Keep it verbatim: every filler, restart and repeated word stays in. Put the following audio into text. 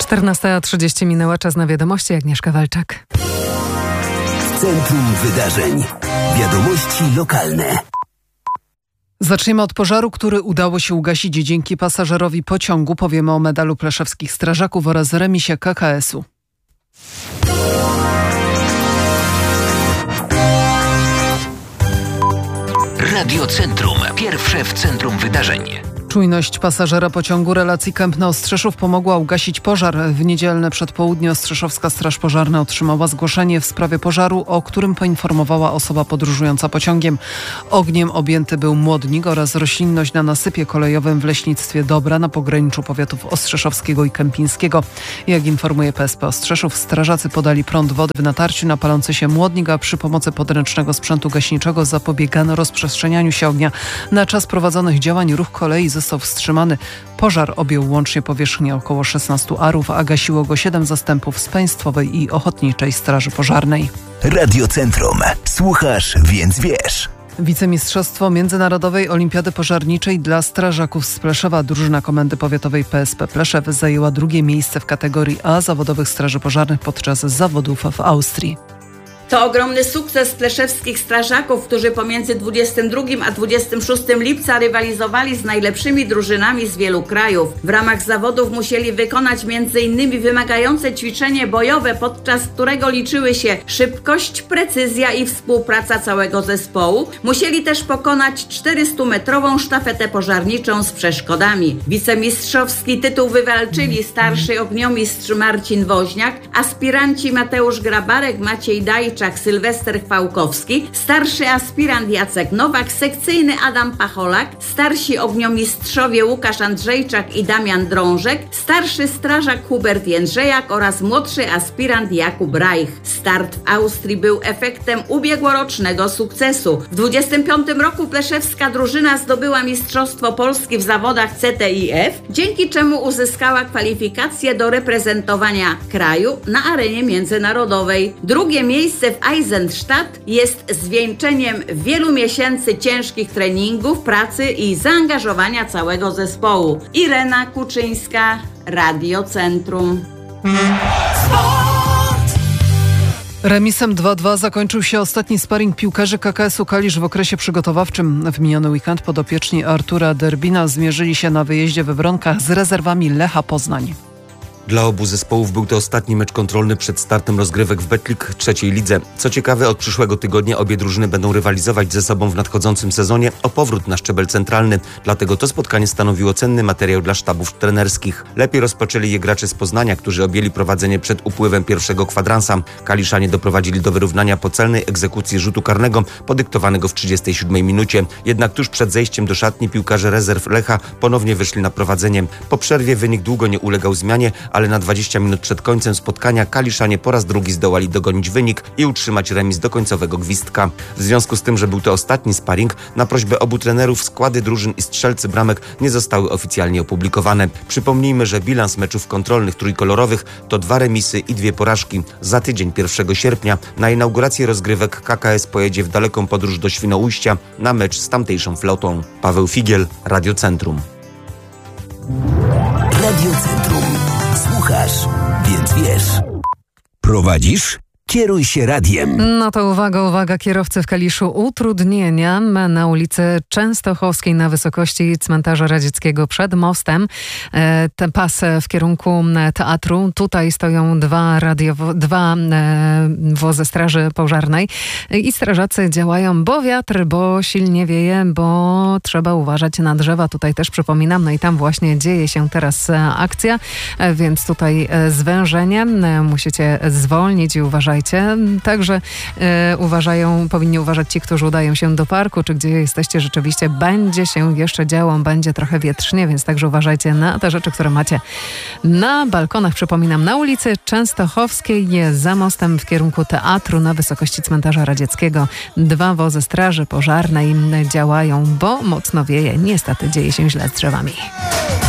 czternasta trzydzieści minęła, czas na wiadomości. Agnieszka Walczak. Centrum Wydarzeń. Wiadomości lokalne. Zaczniemy od pożaru, który udało się ugasić dzięki pasażerowi pociągu. Powiemy o medalu pleszewskich strażaków oraz remisie K K S u. Radio Centrum. Pierwsze w centrum wydarzeń. Czujność pasażera pociągu relacji Kępno-Ostrzeszów pomogła ugasić pożar. W niedzielne przedpołudnie Ostrzeszowska Straż Pożarna otrzymała zgłoszenie w sprawie pożaru, o którym poinformowała osoba podróżująca pociągiem. Ogniem objęty był młodnik oraz roślinność na nasypie kolejowym w leśnictwie Dobra na pograniczu powiatów ostrzeszowskiego i kępińskiego. Jak informuje P S P Ostrzeszów, strażacy podali prąd wody w natarciu na palący się młodnik, a przy pomocy podręcznego sprzętu gaśniczego zapobiegano rozprzestrzenianiu się ognia. Na czas prowadzonych działań ruch kolei został wstrzymany. Pożar objął łącznie powierzchnię około szesnastu arów, a gasiło go siedem zastępów z Państwowej i Ochotniczej Straży Pożarnej. Radio Centrum. Słuchasz, więc wiesz. Wicemistrzostwo Międzynarodowej Olimpiady Pożarniczej dla strażaków z Pleszewa. Drużyna Komendy Powiatowej P S P Pleszew zajęła drugie miejsce w kategorii A zawodowych straży pożarnych podczas zawodów w Austrii. To ogromny sukces pleszewskich strażaków, którzy pomiędzy dwudziestym drugim a dwudziestym szóstym lipca rywalizowali z najlepszymi drużynami z wielu krajów. W ramach zawodów musieli wykonać między innymi wymagające ćwiczenie bojowe, podczas którego liczyły się szybkość, precyzja i współpraca całego zespołu. Musieli też pokonać czterystumetrową sztafetę pożarniczą z przeszkodami. Wicemistrzowski tytuł wywalczyli starszy ogniomistrz Marcin Woźniak, aspiranci Mateusz Grabarek, Maciej Daj, Sylwester Chwałkowski, starszy aspirant Jacek Nowak, sekcyjny Adam Pacholak, starsi ogniomistrzowie Łukasz Andrzejczak i Damian Drążek, starszy strażak Hubert Jędrzejak oraz młodszy aspirant Jakub Reich. Start w Austrii był efektem ubiegłorocznego sukcesu. W dwudziestym piątym roku pleszewska drużyna zdobyła Mistrzostwo Polski w zawodach C T I F, dzięki czemu uzyskała kwalifikacje do reprezentowania kraju na arenie międzynarodowej. Drugie miejsce w Eisenstadt jest zwieńczeniem wielu miesięcy ciężkich treningów, pracy i zaangażowania całego zespołu. Irena Kuczyńska, Radio Centrum. Remisem dwa dwa zakończył się ostatni sparring piłkarzy K K S u Kalisz w okresie przygotowawczym. W miniony weekend podopieczni Artura Derbina zmierzyli się na wyjeździe we Wronkach z rezerwami Lecha Poznań. Dla obu zespołów był to ostatni mecz kontrolny przed startem rozgrywek w Betclic trzeciej lidze. Co ciekawe, od przyszłego tygodnia obie drużyny będą rywalizować ze sobą w nadchodzącym sezonie o powrót na szczebel centralny. Dlatego to spotkanie stanowiło cenny materiał dla sztabów trenerskich. Lepiej rozpoczęli je gracze z Poznania, którzy objęli prowadzenie przed upływem pierwszego kwadransa. Kaliszanie doprowadzili do wyrównania po celnej egzekucji rzutu karnego podyktowanego w trzydziestej siódmej minucie. Jednak tuż przed zejściem do szatni piłkarze rezerw Lecha ponownie wyszli na prowadzenie. Po przerwie wynik długo nie ulegał zmianie, ale na dwadzieścia minut przed końcem spotkania Kaliszanie po raz drugi zdołali dogonić wynik i utrzymać remis do końcowego gwizdka. W związku z tym, że był to ostatni sparring, na prośbę obu trenerów składy drużyn i strzelcy bramek nie zostały oficjalnie opublikowane. Przypomnijmy, że bilans meczów kontrolnych trójkolorowych to dwa remisy i dwie porażki. Za tydzień, pierwszego sierpnia, na inaugurację rozgrywek K K S pojedzie w daleką podróż do Świnoujścia na mecz z tamtejszą flotą. Paweł Figiel, Radio Centrum. Radio Centrum. Słuchasz, więc wiesz. Prowadzisz? Kieruj się radiem. No to uwaga, uwaga, kierowcy w Kaliszu. Utrudnienia na ulicy Częstochowskiej na wysokości Cmentarza Radzieckiego przed mostem. E, ten pas w kierunku teatru. Tutaj stoją dwa, radiowo, dwa e, wozy straży pożarnej i strażacy działają, bo wiatr, bo silnie wieje, bo trzeba uważać na drzewa. Tutaj też przypominam, no i tam właśnie dzieje się teraz akcja, e, więc tutaj zwężenie. E, musicie zwolnić i uważać. Także e, uważają, powinni uważać ci, którzy udają się do parku, czy gdzie jesteście. Rzeczywiście będzie się jeszcze działo, będzie trochę wietrznie, więc także uważajcie na te rzeczy, które macie na balkonach. Przypominam, na ulicy Częstochowskiej, za mostem w kierunku teatru na wysokości Cmentarza Radzieckiego. Dwa wozy straży pożarnej działają, bo mocno wieje. Niestety dzieje się źle z drzewami.